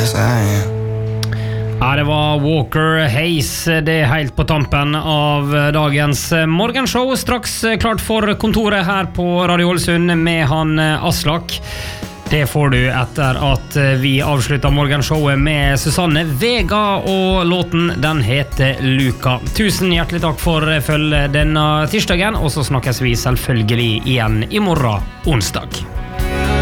Yes, I am. Ja, det var Walker Hayes, det helt på tampen av dagens morgenshow. Straks klart for kontoret her på Radio Ålesund med han Aslak. Det får du etter at vi avslutter morgenshowet med Susanne Vega, og låten den heter Luka. Tusen hjertelig takk for følg denne tirsdagen, og så snakkes vi selvfølgelig igjen i morgen onsdag.